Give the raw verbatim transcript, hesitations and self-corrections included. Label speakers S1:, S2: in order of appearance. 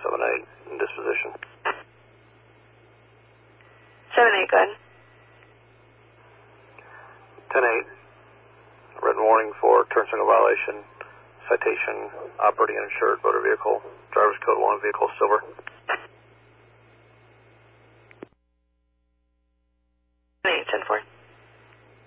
S1: seven eight in disposition.
S2: seven eight, go ahead.
S1: ten eight, written warning for turn signal violation, citation, operating uninsured motor vehicle, driver's code one, vehicle silver.